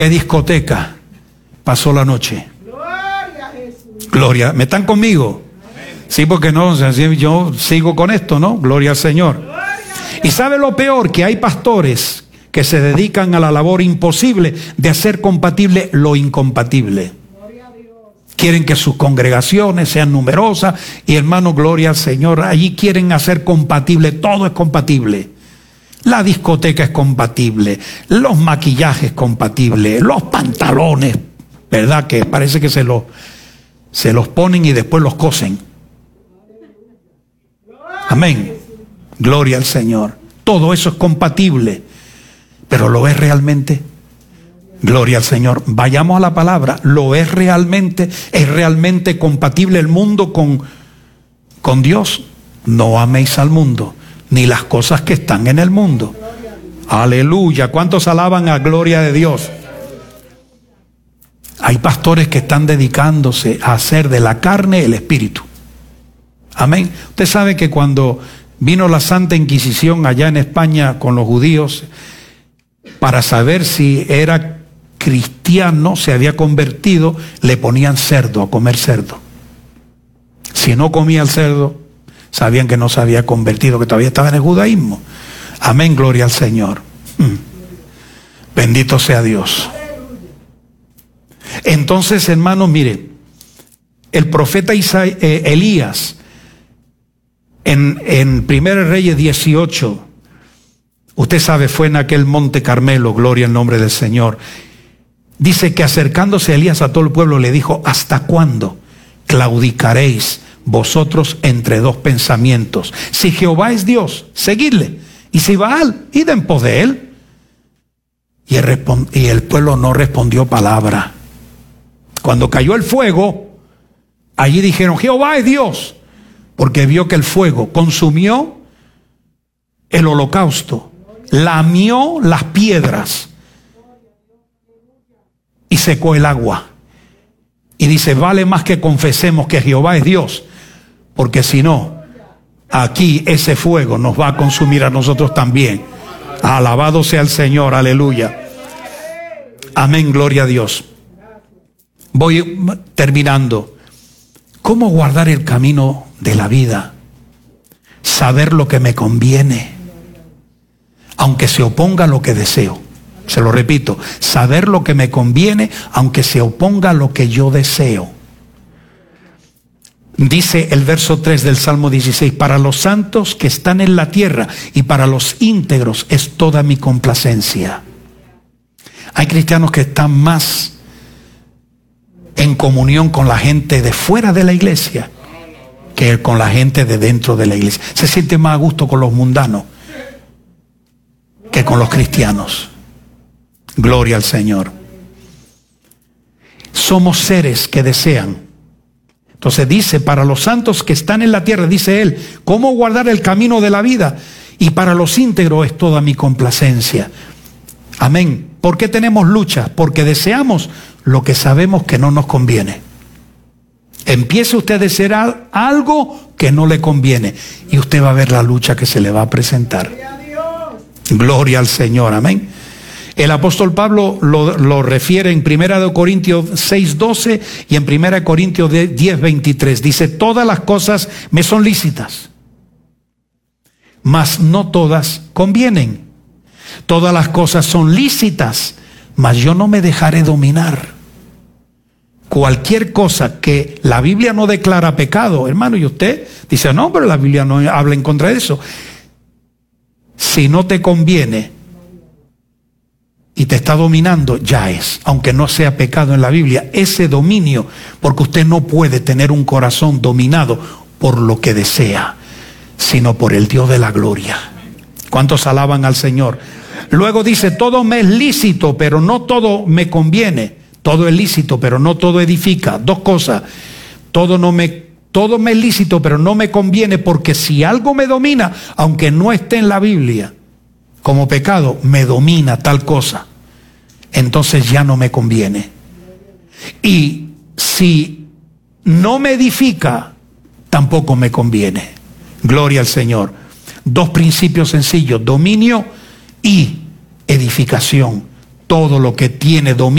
¿Qué discoteca pasó la noche? Gloria a Jesús. Gloria, ¿me están conmigo? Sí, porque no, yo sigo con esto, ¿no? Gloria al Señor. Y ¿sabe lo peor? Que hay pastores que se dedican a la labor imposible de hacer compatible lo incompatible. Quieren que sus congregaciones sean numerosas y, hermano, gloria al Señor, allí quieren hacer compatible, todo es compatible. La discoteca es compatible, los maquillajes compatibles, los pantalones, ¿verdad? Que parece que se los ponen y después los cosen. Amén. Gloria al Señor. Todo eso es compatible, pero ¿lo es realmente? Gloria al Señor. Vayamos a la palabra. ¿Lo es realmente? ¿Es realmente compatible el mundo con Dios? No améis al mundo, ni las cosas que están en el mundo. Aleluya. ¿Cuántos alaban a gloria de Dios? Hay pastores que están dedicándose a hacer de la carne el espíritu. Amén. Usted sabe que cuando vino la Santa Inquisición allá en España con los judíos, para saber si era cristiano, se había convertido, le ponían cerdo, a comer cerdo. Si no comía el cerdo, sabían que no se había convertido, que todavía estaba en el judaísmo. Amén, gloria al Señor. Bendito sea Dios. Entonces, hermanos, mire, el profeta Elías, en 1 Reyes 18, usted sabe, fue en aquel monte Carmelo, gloria al nombre del Señor. Dice que acercándose Elías a todo el pueblo le dijo: ¿hasta cuándo claudicaréis vosotros entre dos pensamientos? Si Jehová es Dios, seguidle, y si Baal, id en pos de él. Y el pueblo no respondió palabra. Cuando cayó el fuego, allí dijeron: Jehová es Dios, porque vio que el fuego consumió el holocausto, lamió las piedras y secó el agua. Y dice: vale más que confesemos que Jehová es Dios, porque si no, aquí ese fuego nos va a consumir a nosotros también. Alabado sea el Señor, aleluya. Amén, gloria a Dios. Voy terminando. ¿Cómo guardar el camino de la vida? Saber lo que me conviene, aunque se oponga a lo que deseo. Se lo repito, saber lo que me conviene, aunque se oponga a lo que yo deseo. Dice el verso 3 del Salmo 16: para los santos que están en la tierra y para los íntegros es toda mi complacencia. Hay cristianos que están más en comunión con la gente de fuera de la iglesia que con la gente de dentro de la iglesia. Se siente más a gusto con los mundanos que con los cristianos. Gloria al Señor. Somos seres que desean. Entonces dice: para los santos que están en la tierra, dice él, ¿cómo guardar el camino de la vida? Y para los íntegros es toda mi complacencia. Amén. ¿Por qué tenemos luchas? Porque deseamos lo que sabemos que no nos conviene. Empiece usted a desear algo que no le conviene y usted va a ver la lucha que se le va a presentar. Gloria al Señor, amén. El apóstol Pablo lo refiere en 1 Corintios 6:12 y en 1 Corintios 10:23. Dice: todas las cosas me son lícitas, mas no todas convienen. Todas las cosas son lícitas, mas yo no me dejaré dominar. Cualquier cosa que la Biblia no declara pecado, hermano, y usted dice: no, pero la Biblia no habla en contra de eso. Si no te conviene y te está dominando, ya es, aunque no sea pecado en la Biblia, ese dominio, porque usted no puede tener un corazón dominado por lo que desea, sino por el Dios de la gloria. ¿Cuántos alaban al Señor? Luego dice: todo me es lícito, pero no todo me conviene. Todo es lícito, pero no todo edifica. Dos cosas. Todo me es lícito, pero no me conviene, porque si algo me domina, aunque no esté en la Biblia, como pecado, me domina tal cosa, entonces ya no me conviene. Y si no me edifica, tampoco me conviene. Gloria al Señor. Dos principios sencillos: dominio y edificación. todo lo que tiene dominio